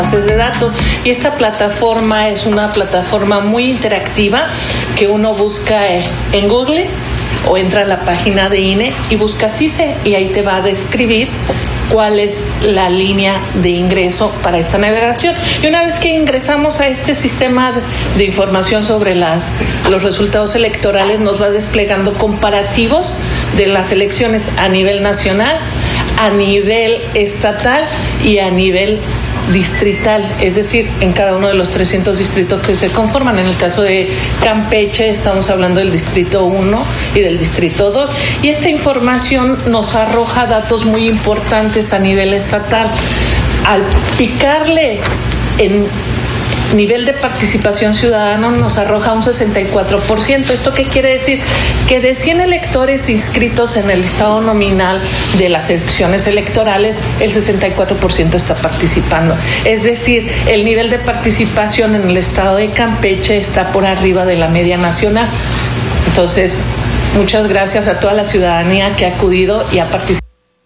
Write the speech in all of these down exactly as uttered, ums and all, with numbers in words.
de datos, y esta plataforma es una plataforma muy interactiva que uno busca en Google o entra a la página de I N E y busca C I C E y ahí te va a describir cuál es la línea de ingreso para esta navegación. Y una vez que ingresamos a este sistema de información sobre las, los resultados electorales, nos va desplegando comparativos de las elecciones a nivel nacional, a nivel estatal y a nivel distrital, es decir, en cada uno de los trescientos distritos que se conforman. En el caso de Campeche estamos hablando del distrito uno y del distrito dos, y esta información nos arroja datos muy importantes a nivel estatal. Al picarle en nivel de participación ciudadana nos arroja un sesenta y cuatro por ciento. ¿Esto qué quiere decir? Que de cien electores inscritos en el estado nominal de las elecciones electorales, el sesenta y cuatro por ciento está participando. Es decir, el nivel de participación en el estado de Campeche está por arriba de la media nacional. Entonces, muchas gracias a toda la ciudadanía que ha acudido y ha participado.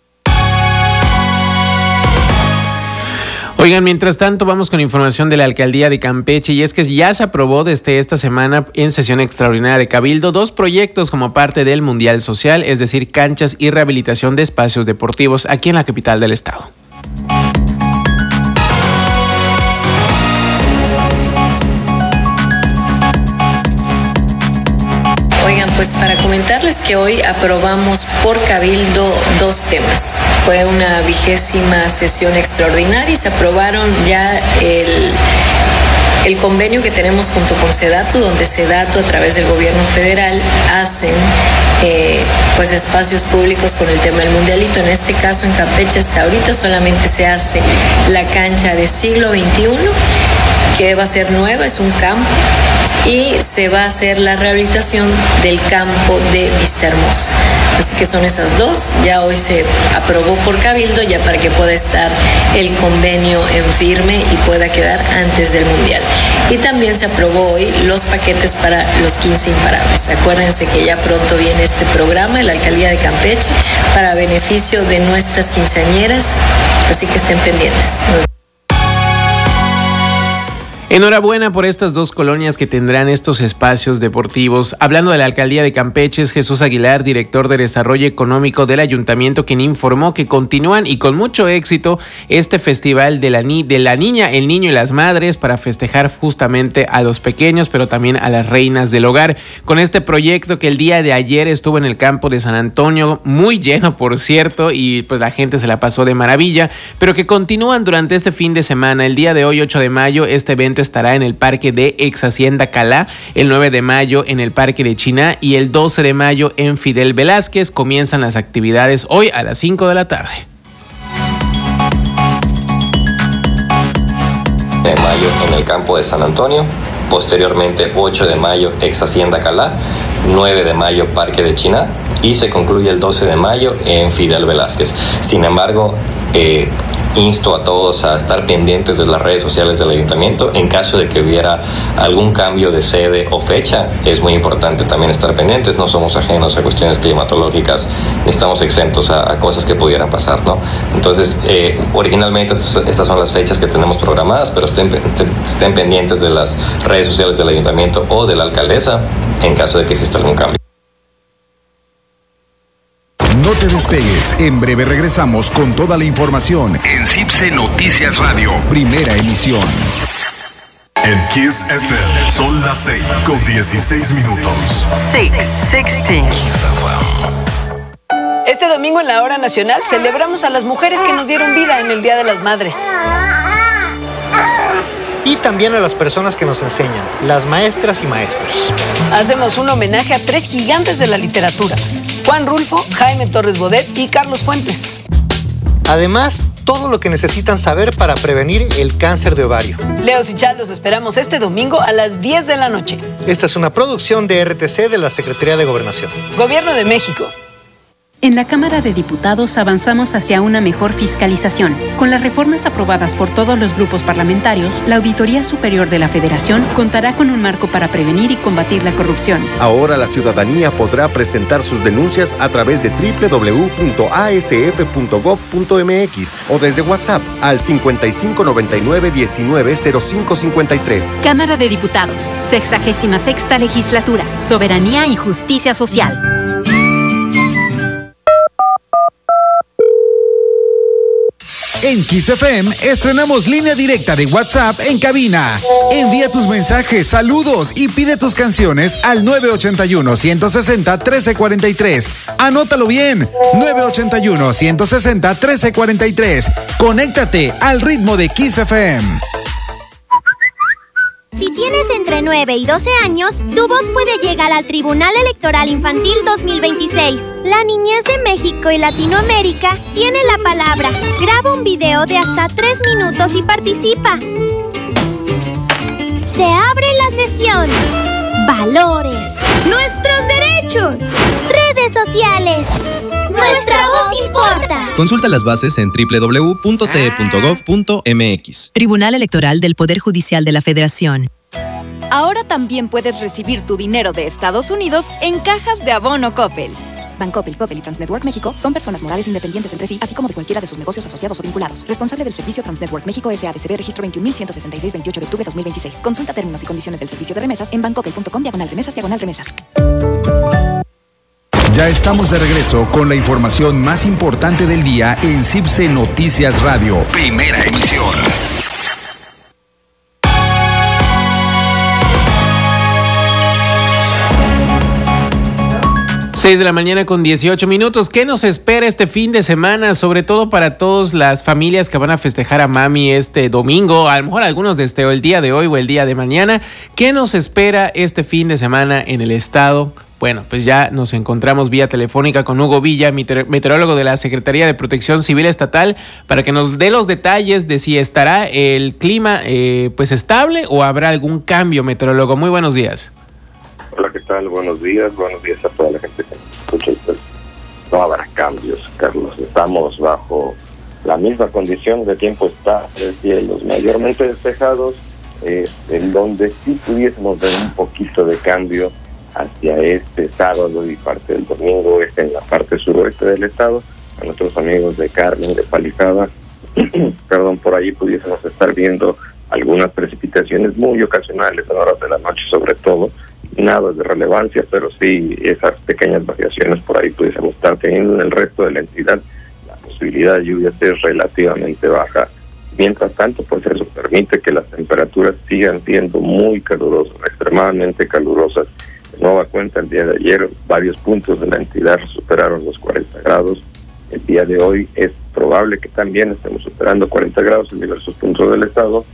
Oigan, mientras tanto vamos con información de la Alcaldía de Campeche, y es que ya se aprobó desde esta semana en sesión extraordinaria de Cabildo dos proyectos como parte del Mundial Social, es decir, canchas y rehabilitación de espacios deportivos aquí en la capital del estado. Oigan, pues para comentarles que hoy aprobamos por Cabildo dos temas. Fue una vigésima sesión extraordinaria y se aprobaron ya el, el convenio que tenemos junto con SEDATU, donde SEDATU a través del gobierno federal hacen eh, pues espacios públicos con el tema del mundialito. En este caso en Campeche hasta ahorita solamente se hace la cancha de siglo veintiuno, que va a ser nueva, es un campo, y se va a hacer la rehabilitación del campo de Vista Hermosa. Así que son esas dos. Ya hoy se aprobó por Cabildo ya para que pueda estar el convenio en firme y pueda quedar antes del Mundial. Y también se aprobó hoy los paquetes para los quince imparables. Acuérdense que ya pronto viene este programa en la Alcaldía de Campeche para beneficio de nuestras quinceañeras, así que estén pendientes. Nos Enhorabuena por estas dos colonias que tendrán estos espacios deportivos. Hablando de la Alcaldía de Campeche, es Jesús Aguilar, director de Desarrollo Económico del Ayuntamiento, quien informó que continúan y con mucho éxito este festival de la, ni- de la niña, el niño y las madres para festejar justamente a los pequeños, pero también a las reinas del hogar. Con este proyecto que el día de ayer estuvo en el campo de San Antonio, muy lleno por cierto, y pues la gente se la pasó de maravilla, pero que continúan durante este fin de semana. El día de hoy, ocho de mayo, este evento estará en el parque de Ex Hacienda Calá, el nueve de mayo en el parque de Chiná y el doce de mayo en Fidel Velázquez. Comienzan las actividades hoy a las cinco de la tarde. De mayo en el campo de San Antonio, posteriormente ocho de mayo Ex Hacienda Calá, nueve de mayo Parque de Chiná y se concluye el doce de mayo en Fidel Velázquez. Sin embargo, eh, insto a todos a estar pendientes de las redes sociales del ayuntamiento. En caso de que hubiera algún cambio de sede o fecha, es muy importante también estar pendientes. No somos ajenos a cuestiones climatológicas, ni estamos exentos a, a cosas que pudieran pasar, ¿no? Entonces, eh, originalmente estas, estas son las fechas que tenemos programadas, pero estén, estén pendientes de las redes sociales del ayuntamiento o de la alcaldesa en caso de que exista algún cambio. No te despegues, en breve regresamos con toda la información en CIPSE Noticias Radio, primera emisión. En Kiss F M son las seis con dieciséis minutos. seis, dieciséis. Este domingo en la Hora Nacional celebramos a las mujeres que nos dieron vida en el Día de las Madres. Y también a las personas que nos enseñan, las maestras y maestros. Hacemos un homenaje a tres gigantes de la literatura: Juan Rulfo, Jaime Torres Bodet y Carlos Fuentes. Además, todo lo que necesitan saber para prevenir el cáncer de ovario. Leos y Chal los esperamos este domingo a las diez de la noche. Esta es una producción de R T C de la Secretaría de Gobernación. Gobierno de México. En la Cámara de Diputados avanzamos hacia una mejor fiscalización. Con las reformas aprobadas por todos los grupos parlamentarios, la Auditoría Superior de la Federación contará con un marco para prevenir y combatir la corrupción. Ahora la ciudadanía podrá presentar sus denuncias a través de doble u doble u doble u punto a s f punto gob punto m x o desde WhatsApp al cincuenta y cinco noventa y nueve diecinueve cero cinco cincuenta y tres. Cámara de Diputados, sexagésima sexta Legislatura, Soberanía y Justicia Social. En Kiss F M estrenamos línea directa de WhatsApp en cabina. Envía tus mensajes, saludos y pide tus canciones al nueve ochenta y uno, ciento sesenta, trece cuarenta y tres. Anótalo bien, nueve ochenta y uno, ciento sesenta, trece cuarenta y tres. Conéctate al ritmo de Kiss F M. Si tienes entre nueve y doce años, tu voz puede llegar al Tribunal Electoral Infantil dos mil veintiséis. La niñez de México y Latinoamérica tiene la palabra. Graba un video de hasta tres minutos y participa. Se abre la sesión. Valores. Nuestros derechos. Redes sociales. Nuestra voz importa. Consulta las bases en doble u doble u doble u punto t e punto gob punto m x. Tribunal Electoral del Poder Judicial de la Federación. Ahora también puedes recibir tu dinero de Estados Unidos en cajas de abono Coppel. Bancoppel, Coppel y Transnetwork México son personas morales independientes entre sí, así como de cualquiera de sus negocios asociados o vinculados. Responsable del servicio Transnetwork México S A D C B, registro veintiún mil ciento sesenta y seis, veintiocho de octubre de dos mil veintiséis. Consulta términos y condiciones del servicio de remesas en bancoppel punto com diagonal remesas diagonal remesas. Ya estamos de regreso con la información más importante del día en CIPSE Noticias Radio. Primera emisión. seis de la mañana con dieciocho minutos. ¿Qué nos espera este fin de semana? Sobre todo para todas las familias que van a festejar a mami este domingo, a lo mejor algunos desde el día de hoy o el día de mañana. ¿Qué nos espera este fin de semana en el estado? Bueno, pues ya nos encontramos vía telefónica con Hugo Villa, meteorólogo de la Secretaría de Protección Civil Estatal, para que nos dé los detalles de si estará el clima eh, pues estable o habrá algún cambio, meteorólogo. Muy buenos días. Hola, ¿qué tal? Buenos días, buenos días a toda la gente que nos escucha. Pues no habrá cambios, Carlos. Estamos bajo la misma condición de tiempo, está de cielos mayormente despejados, eh, en donde sí pudiésemos ver un poquito de cambio hacia este sábado y parte del domingo, este en la parte suroeste del estado, a nuestros amigos de Carmen, de Palizada, perdón, por ahí pudiésemos estar viendo algunas precipitaciones muy ocasionales a horas de la noche, sobre todo, nada de relevancia, pero sí esas pequeñas variaciones por ahí pudiésemos estar teniendo. En el resto de la entidad la posibilidad de lluvias es relativamente baja. Mientras tanto, pues eso permite que las temperaturas sigan siendo muy calurosas, extremadamente calurosas. De nueva cuenta, el día de ayer varios puntos de la entidad superaron los cuarenta grados. El día de hoy es probable que también estemos superando cuarenta grados en diversos puntos del estado.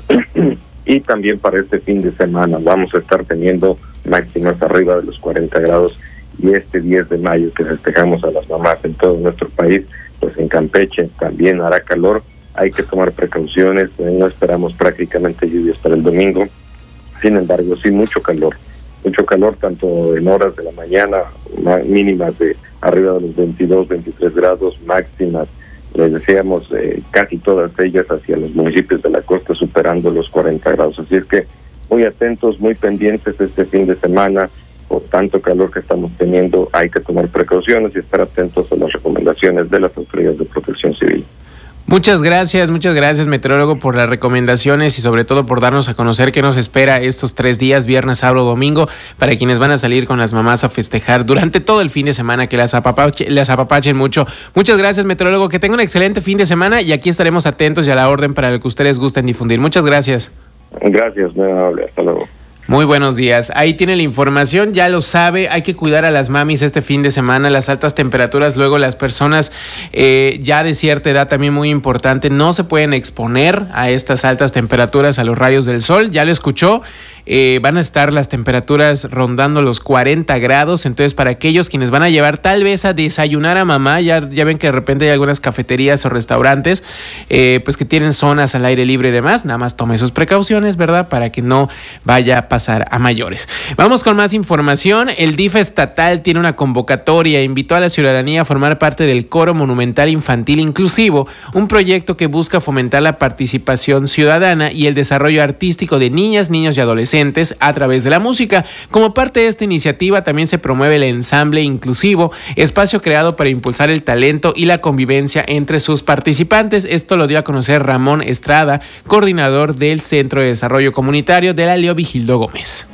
Y también para este fin de semana vamos a estar teniendo máximas arriba de los cuarenta grados. Y este diez de mayo que festejamos a las mamás en todo nuestro país, pues en Campeche también hará calor. Hay que tomar precauciones, no esperamos prácticamente lluvias para el domingo. Sin embargo, sí mucho calor. Mucho calor tanto en horas de la mañana, mínimas de arriba de los veintidós, veintitrés grados, máximas, les decíamos, eh, casi todas ellas hacia los municipios de la costa superando los cuarenta grados. Así es que muy atentos, muy pendientes este fin de semana. Por tanto calor que estamos teniendo, hay que tomar precauciones y estar atentos a las recomendaciones de las autoridades de protección civil. Muchas gracias, muchas gracias, meteorólogo, por las recomendaciones y sobre todo por darnos a conocer qué nos espera estos tres días, viernes, sábado, domingo, para quienes van a salir con las mamás a festejar durante todo el fin de semana, que las, apapache, las apapachen mucho. Muchas gracias, meteorólogo, que tenga un excelente fin de semana y aquí estaremos atentos y a la orden para lo que ustedes gusten difundir. Muchas gracias. Gracias, muy amable, hasta luego. Muy buenos días. Ahí tiene la información, ya lo sabe, hay que cuidar a las mamis este fin de semana, las altas temperaturas, luego las personas eh, ya de cierta edad también muy importante, no se pueden exponer a estas altas temperaturas, a los rayos del sol, ya lo escuchó, eh, van a estar las temperaturas rondando los cuarenta grados, entonces para aquellos quienes van a llevar tal vez a desayunar a mamá, ya, ya ven que de repente hay algunas cafeterías o restaurantes eh, pues que tienen zonas al aire libre y demás, nada más tome sus precauciones, ¿verdad? Para que no vaya a pasar a mayores. Vamos con más información. El D I F estatal tiene una convocatoria, invitó a la ciudadanía a formar parte del Coro Monumental Infantil Inclusivo, un proyecto que busca fomentar la participación ciudadana y el desarrollo artístico de niñas, niños y adolescentes a través de la música. Como parte de esta iniciativa también se promueve el ensamble inclusivo, espacio creado para impulsar el talento y la convivencia entre sus participantes. Esto lo dio a conocer Ramón Estrada, coordinador del Centro de Desarrollo Comunitario de la Leo Vigildo Gómez.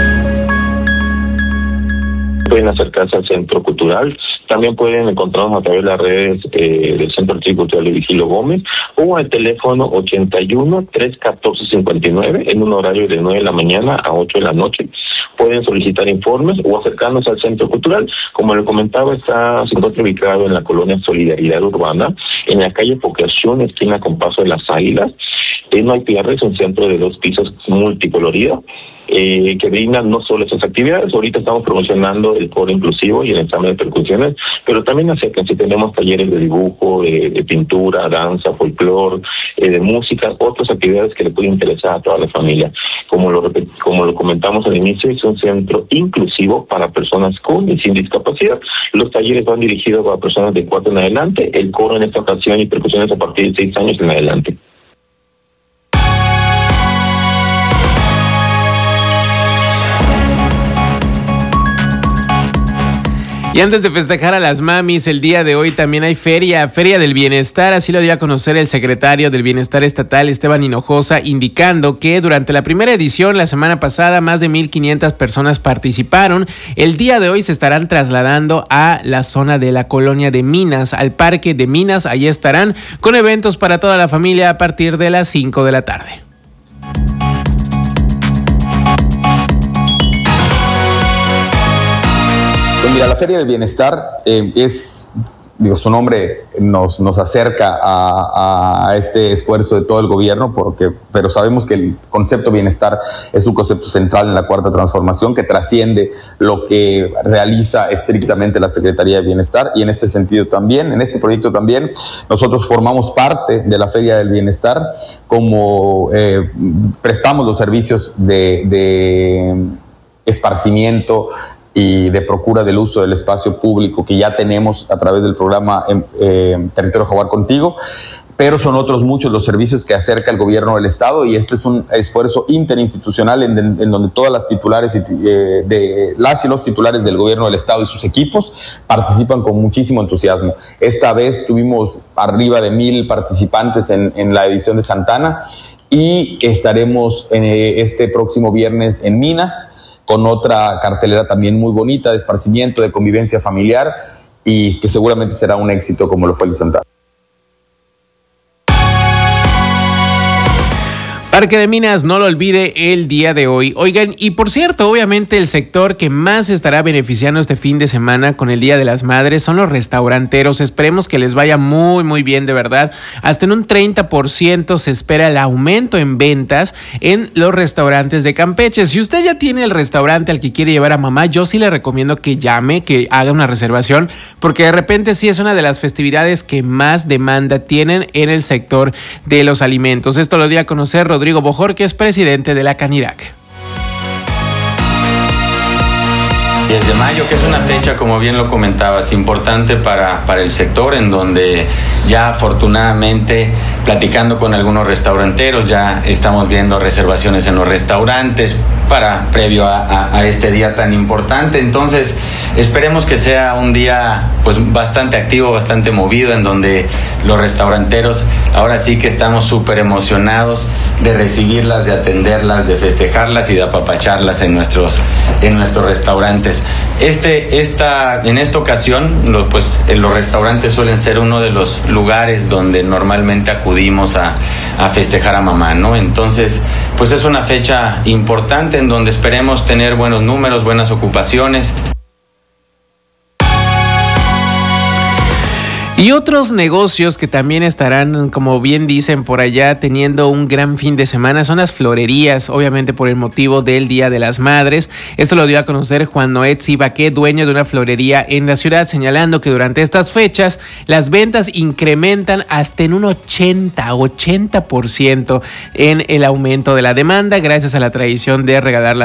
Pueden acercarse al Centro Cultural, también pueden encontrarnos a través de las redes eh, del Centro Cultural de Vigildo Gómez o al teléfono ochenta y uno, tres catorce, cincuenta y nueve en un horario de nueve de la mañana a ocho de la noche. Pueden solicitar informes o acercarnos al Centro Cultural. Como le comentaba, está, se encuentra ubicado en la colonia Solidaridad Urbana, en la calle Procreación, esquina con Paso de las Águilas. Eh, no hay pierde, es un centro de dos pisos multicolorido, eh, que brinda no solo esas actividades. Ahorita estamos promocionando el coro inclusivo y el ensamble de percusiones, pero también acérquense, tenemos talleres de dibujo, de, de pintura, danza, folclore, eh, de música, otras actividades que le pueden interesar a toda la familia. Como lo, como lo comentamos al inicio, es un centro inclusivo para personas con y sin discapacidad. Los talleres van dirigidos a personas de cuatro en adelante, el coro en esta ocasión y percusiones a partir de seis años en adelante. Y antes de festejar a las mamis, el día de hoy también hay feria, Feria del Bienestar, así lo dio a conocer el secretario del Bienestar Estatal, Esteban Hinojosa, indicando que durante la primera edición, la semana pasada, más de mil quinientas personas participaron. El día de hoy se estarán trasladando a la zona de la colonia de Minas, al Parque de Minas, allí estarán con eventos para toda la familia a partir de las cinco de la tarde. Mira, la Feria del Bienestar eh, es, digo, su nombre nos, nos acerca a, a este esfuerzo de todo el gobierno, porque, pero sabemos que el concepto bienestar es un concepto central en la Cuarta Transformación que trasciende lo que realiza estrictamente la Secretaría de Bienestar, y en este sentido también, en este proyecto también, nosotros formamos parte de la Feria del Bienestar, como eh, prestamos los servicios de, de esparcimiento y de procura del uso del espacio público que ya tenemos a través del programa eh, Territorio Jaguar Contigo, pero son otros muchos los servicios que acerca el gobierno del Estado, y este es un esfuerzo interinstitucional en, en donde todas las titulares, eh, de las y los titulares del gobierno del Estado y sus equipos participan con muchísimo entusiasmo. Esta vez tuvimos arriba de mil participantes en, en la edición de Santana, y estaremos eh, este próximo viernes en Minas, con otra cartelera también muy bonita de esparcimiento, de convivencia familiar, y que seguramente será un éxito como lo fue el de Santana. Parque de Minas, no lo olvide el día de hoy. Oigan, y por cierto, obviamente el sector que más estará beneficiando este fin de semana con el Día de las Madres son los restauranteros. Esperemos que les vaya muy, muy bien, de verdad. Hasta en un treinta por ciento se espera el aumento en ventas en los restaurantes de Campeche. Si usted ya tiene el restaurante al que quiere llevar a mamá, yo sí le recomiendo que llame, que haga una reservación, porque de repente sí es una de las festividades que más demanda tienen en el sector de los alimentos. Esto lo dio a conocer Rodrigo Rodrigo Bojor, que es presidente de la Canirac. diez de mayo, que es una fecha, como bien lo comentabas, importante para, para el sector, en donde ya afortunadamente, platicando con algunos restauranteros, ya estamos viendo reservaciones en los restaurantes para previo a, a, a este día tan importante. Entonces, esperemos que sea un día pues bastante activo, bastante movido, en donde los restauranteros ahora sí que estamos súper emocionados de recibirlas, de atenderlas, de festejarlas y de apapacharlas en nuestros, en nuestros restaurantes. Este, esta, en esta ocasión, lo, pues los restaurantes suelen ser uno de los lugares donde normalmente acudimos a, a festejar a mamá, ¿no? Entonces, pues es una fecha importante en donde esperemos tener buenos números, buenas ocupaciones. Y otros negocios que también estarán, como bien dicen por allá, teniendo un gran fin de semana son las florerías, obviamente por el motivo del Día de las Madres. Esto lo dio a conocer Juan Noé Tsibaqué, dueño de una florería en la ciudad, señalando que durante estas fechas las ventas incrementan hasta en un ochenta por ciento en el aumento de la demanda gracias a la tradición de regalar las